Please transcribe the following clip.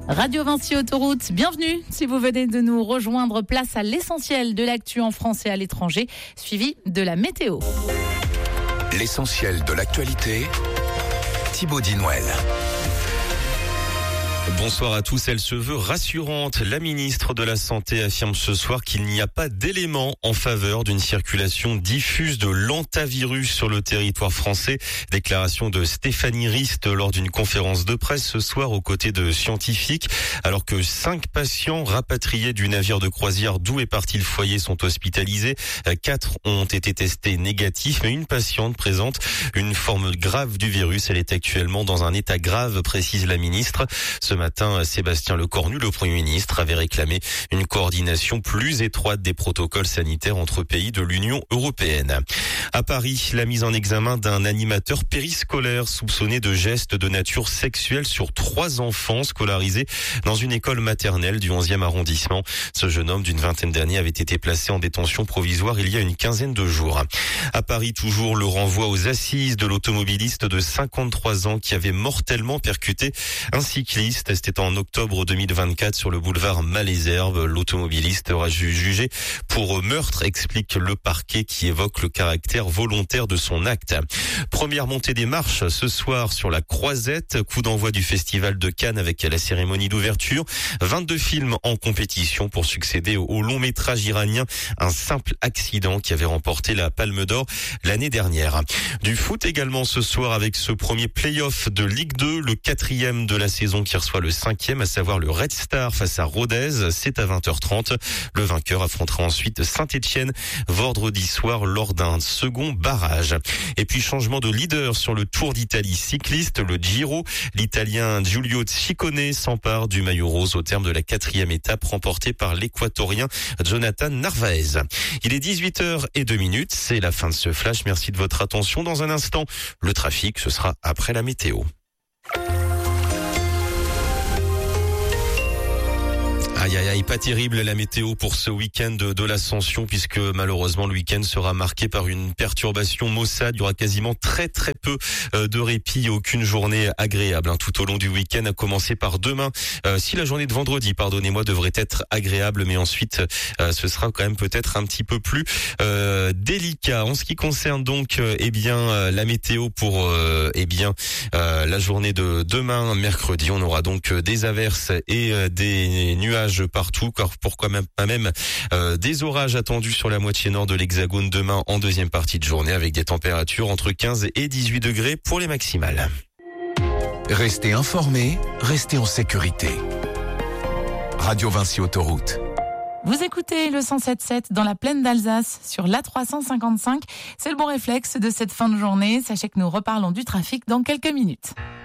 Radio Vinci Autoroute, bienvenue. Si vous venez de nous rejoindre, place à l'essentiel de l'actu en France et à l'étranger, suivi de la météo. L'essentiel de l'actualité, Thibaut Dinouel. Bonsoir à tous, elle se veut rassurante. La ministre de la Santé affirme ce soir qu'il n'y a pas d'éléments en faveur d'une circulation diffuse de l'hantavirus sur le territoire français. Déclaration de Stéphanie Rist lors d'une conférence de presse ce soir aux côtés de scientifiques. Alors que 5 patients rapatriés du navire de croisière d'où est parti le foyer sont hospitalisés. 4 ont été testés négatifs, mais une patiente présente une forme grave du virus. Elle est actuellement dans un état grave, précise la ministre. Ce matin, Sébastien Lecornu, le Premier ministre, avait réclamé une coordination plus étroite des protocoles sanitaires entre pays de l'Union européenne. À Paris, la mise en examen d'un animateur périscolaire soupçonné de gestes de nature sexuelle sur 3 enfants scolarisés dans une école maternelle du 11e arrondissement. Ce jeune homme d'une vingtaine d'années avait été placé en détention provisoire il y a une quinzaine de jours. À Paris, toujours le renvoi aux assises de l'automobiliste de 53 ans qui avait mortellement percuté un cycliste. C'était en octobre 2024 sur le boulevard Malesherbes. L'automobiliste sera jugé pour meurtre, explique le parquet qui évoque le caractère volontaire de son acte. Première montée des marches ce soir sur la Croisette, coup d'envoi du festival de Cannes avec la cérémonie d'ouverture. 22 films en compétition pour succéder au long métrage iranien Un simple accident qui avait remporté la Palme d'Or l'année dernière. Du foot également ce soir avec ce premier play-off de Ligue 2, le 4e de la saison qui reçoit le 5e, à savoir le Red Star face à Rodez. C'est à 20h30. Le vainqueur affrontera ensuite Saint-Etienne vendredi soir lors d'un second barrage. Et puis changement de leader sur le Tour d'Italie cycliste, le Giro. L'Italien Giulio Ciccone s'empare du maillot rose au terme de la 4e étape remportée par l'Équatorien Jonathan Narvaez. Il est 18h02. C'est la fin de ce flash. Merci de votre attention. Dans un instant, le trafic, ce sera après la météo. Aïe, pas terrible la météo pour ce week-end de l'Ascension puisque malheureusement le week-end sera marqué par une perturbation maussade. Il y aura quasiment très peu de répit, aucune journée agréable tout au long du week-end, à commencer par demain. Si la journée de vendredi, devrait être agréable, mais ensuite ce sera quand même peut-être un petit peu plus délicat. En ce qui concerne donc la météo pour la journée de demain, mercredi, on aura donc des averses et des nuages partout, pourquoi même pas des orages attendus sur la moitié nord de l'Hexagone demain en deuxième partie de journée avec des températures entre 15 et 18 degrés pour les maximales. Restez informés, restez en sécurité. Radio Vinci Autoroute. Vous écoutez le 107.7 dans la plaine d'Alsace sur l'A355. C'est le bon réflexe de cette fin de journée. Sachez que nous reparlons du trafic dans quelques minutes.